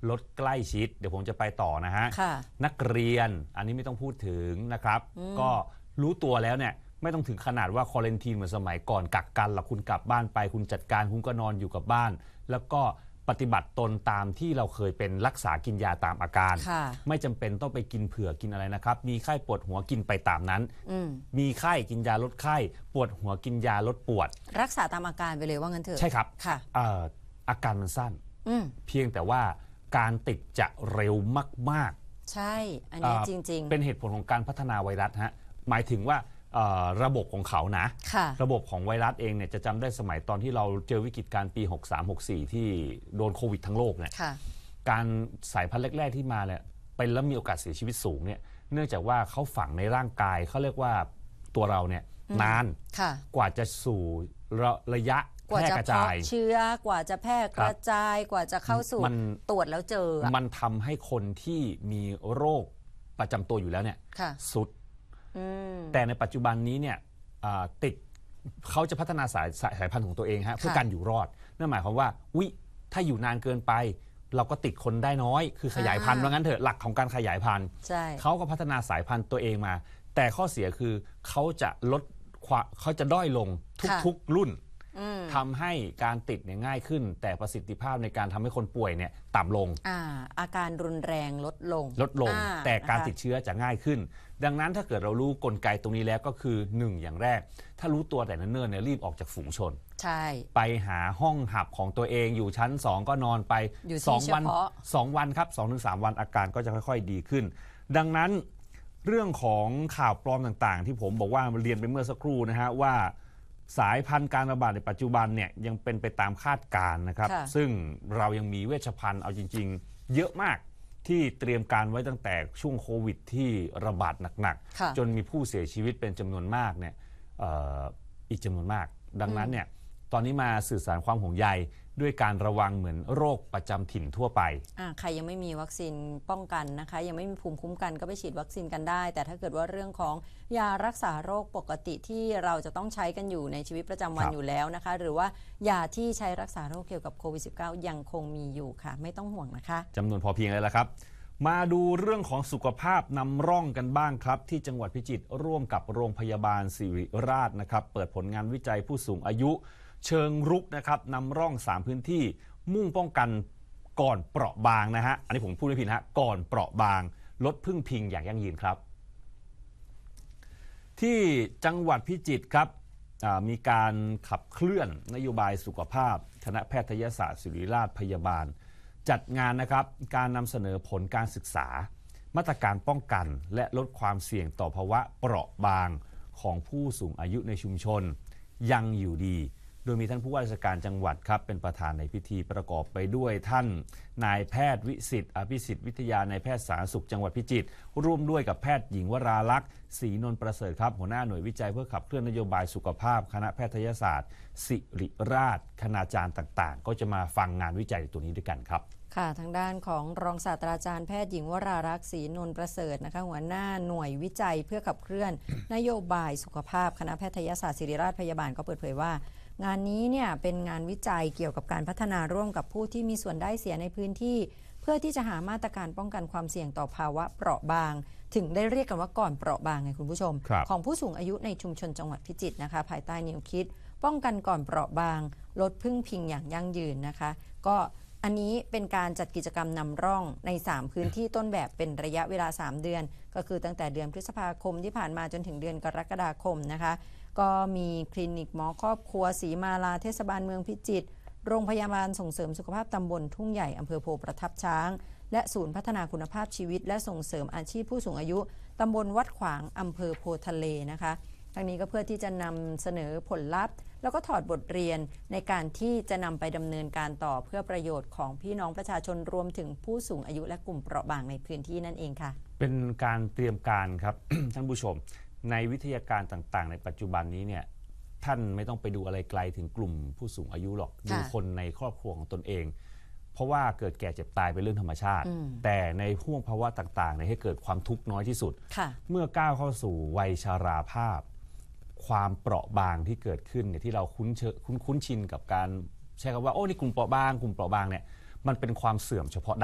ลดใกล้ชิดเดี๋ยวผมจะไปต่อนะฮะนักเรียนอันนี้ไม่ต้องพูดถึงนะครับก็รู้ตัวแล้วเนี่ยไม่ต้องถึงขนาดว่าควอรันทีนเหมือนสมัยก่อนกักกันหรอกคุณกลับบ้านไปคุณจัดการคุณก็นอนอยู่กับบ้านแล้วก็ปฏิบัติตนตามที่เราเคยเป็นรักษากินยาตามอาการไม่จำเป็นต้องไปกินเผื่อกินอะไรนะครับมีไข้ปวดหัวกินไปตามนั้นมีไข้กินยาลดไข้ปวดหัวกินยาลดปวดรักษาตามอาการไปเลยว่างั้นเถอะใช่ครับอาการมันสั้นเพียงแต่ว่าการติดจะเร็วมากๆใช่อันนี้จริงๆเป็นเหตุผลของการพัฒนาไวรัสฮะหมายถึงว่าระบบของเขานะระบบของไวรัสเองเนี่ยจะจำได้สมัยตอนที่เราเจอวิกฤตการปี63-64ที่โดนโควิดทั้งโลกเนี่ยการสายพันธุ์แรกๆที่มาเนี่ยเป็นแล้วมีโอกาสเสียชีวิตสูงเนี่ยเนื่องจากว่าเขาฝังในร่างกายเขาเรียกว่าตัวเราเนี่ยนานกว่าจะสู่ระยะแพร่กระจายเชื้อกว่าจะแพร่กระจายกว่าจะเข้าสู่ตรวจแล้วเจอมันทำให้คนที่มีโรคประจำตัวอยู่แล้วเนี่ยสุดแต่ในปัจจุบันนี้เนี่ยติดเขาจะพัฒนาสายพันธุ์ของตัวเองฮะเพื่อการอยู่รอดนั่นหมายความว่าถ้าอยู่นานเกินไปเราก็ติดคนได้น้อยคือขยายพันธุ์ว่างั้นเถอะหลักของการขยายพันธุ์เขาก็พัฒนาสายพันธุ์ตัวเองมาแต่ข้อเสียคือเขาจะด้อยลงทุกๆรุ่นทำให้การติดเนี่ยง่ายขึ้นแต่ประสิทธิภาพในการทำให้คนป่วยเนี่ยต่ำลงอาการรุนแรงลดลงแต่การติดเชื้อจะง่ายขึ้นดังนั้นถ้าเกิดเรารู้กลไกตรงนี้แล้วก็คือ1อย่างแรกถ้ารู้ตัวแต่เนิ่นๆเนี่ยรีบออกจากฝูงชนใช่ไปหาห้องหับของตัวเองอยู่ชั้น2ก็นอนไป2 วันครับ 2-3 วันอาการก็จะค่อยๆดีขึ้นดังนั้นเรื่องของข่าวปลอมต่างๆที่ผมบอกว่าเรียนไปเมื่อสักครู่นะฮะว่าสายพันธุ์การระบาดในปัจจุบันเนี่ยยังเป็นไปตามคาดการณ์นะครับซึ่งเรายังมีเวชภัณฑ์เอาจริงๆเยอะมากที่เตรียมการไว้ตั้งแต่ช่วงโควิดที่ระบาดหนักๆจนมีผู้เสียชีวิตเป็นจำนวนมากเนี่ยอีกจำนวนมากดังนั้นเนี่ยตอนนี้มาสื่อสารความห่วงใยด้วยการระวังเหมือนโรคประจำถิ่นทั่วไปใครยังไม่มีวัคซีนป้องกันนะคะยังไม่มีภูมิคุ้มกันก็ไปฉีดวัคซีนกันได้แต่ถ้าเกิดว่าเรื่องของยารักษาโรคปกติที่เราจะต้องใช้กันอยู่ในชีวิตประจำวันอยู่แล้วนะคะหรือว่ายาที่ใช้รักษาโรคเกี่ยวกับโควิด -19 ยังคงมีอยู่ค่ะไม่ต้องห่วงนะคะจำนวนพอเพียงเลยละครับมาดูเรื่องของสุขภาพนำร่องกันบ้างครับที่จังหวัดพิจิตรร่วมกับโรงพยาบาลศิริราชนะครับเปิดผลงานวิจัยผู้สูงอายุเชิงรุกนะครับนำร่อง3พื้นที่มุ่งป้องกันก่อนเปราะบางนะฮะอันนี้ผมพูดไม่ผิดนะฮะก่อนเปราะบางลดพึ่งพิงอย่างยั่งยืนครับที่จังหวัดพิจิตรครับมีการขับเคลื่อนนโยบายสุขภาพคณะแพทยศาสตร์ศิริราชพยาบาลจัดงานนะครับการนำเสนอผลการศึกษามาตรการป้องกันและลดความเสี่ยงต่อภาวะเปราะบางของผู้สูงอายุในชุมชนยังอยู่ดีโดยมีท่านผู้ว่าราชการจังหวัดครับเป็นประธานในพิธีประกอบไปด้วยท่านนายแพทย์วิสิทธิ์อภิสิทธิ์วิทยานายแพทย์สาธารณสุขจังหวัดพิจิตรร่วมด้วยกับแพทย์หญิงวราลักษณ์ศรีนนท์ประเสริฐครับหัวหน้าหน่วยวิจัยเพื่อขับเคลื่อนนโยบายสุขภาพคณะแพทยศาสตร์ศิริราชคณาจารย์ต่างๆก็จะมาฟังงานวิจัยตัวนี้ด้วยกันครับค่ะทางด้านของรองศาสตราจารย์แพทย์หญิงวราลักษณ์ศรีนนท์ประเสริฐนะคะหัวหน้าหน่วยวิจัยเพื่อขับเคลื่อนนโยบายสุขภาพคณะแพทยศาสตร์ศิริราชพยาบาลก็เปิดเผยว่างานนี้เนี่ยเป็นงานวิจัยเกี่ยวกับการพัฒนาร่วมกับผู้ที่มีส่วนได้เสียในพื้นที่เพื่อที่จะหามาตรการป้องกันความเสี่ยงต่อภาวะเปราะบางถึงได้เรียกกันว่าก่อนเปราะบางไงคุณผู้ชมของผู้สูงอายุในชุมชนจังหวัดพิจิตรนะคะภายใต้แนวคิดป้องกันก่อนเปราะบางลดพึ่งพิงอย่างยั่งยืนนะคะก็อันนี้เป็นการจัดกิจกรรมนำร่องใน3พื้นที่ต้นแบบเป็นระยะเวลา3เดือนก็คือตั้งแต่เดือนพฤษภาคมที่ผ่านมาจนถึงเดือนกรกฎาคมนะคะก็มีคลินิกหมอครอบครัวศรีมาลาเทศบาลเมืองพิจิตรโรงพยาบาลส่งเสริมสุขภาพตำบลทุ่งใหญ่อำเภอโพประทับช้างและศูนย์พัฒนาคุณภาพชีวิตและส่งเสริมอาชีพผู้สูงอายุตำบลวัดขวางอำเภอโพทะเลนะคะทั้งนี้ก็เพื่อที่จะนำเสนอผลลัพธ์แล้วก็ถอดบทเรียนในการที่จะนำไปดำเนินการต่อเพื่อประโยชน์ของพี่น้องประชาชนรวมถึงผู้สูงอายุและกลุ่มเปราะบางในพื้นที่นั่นเองค่ะเป็นการเตรียมการครับ ท่านผู้ชมในวิทยาการต่างๆในปัจจุบันนี้เนี่ยท่านไม่ต้องไปดูอะไรไกลถึงกลุ่มผู้สูงอายุหรอกดูคนในครอบครัวของตนเองเพราะว่าเกิดแก่เจ็บตายเป็นเรื่องธรรมชาติแต่ในห่วงภาวะต่างๆให้เกิดความทุกข์น้อยที่สุดเมื่อก้าวเข้าสู่วัยชราภาพความเปราะบางที่เกิดขึ้นเนี่ยที่เราคุ้นชินกับการใช้คำว่าโอ้นี่กลุ่มเปราะบางเนี่ยมันเป็นความเสื่อมเฉพาะ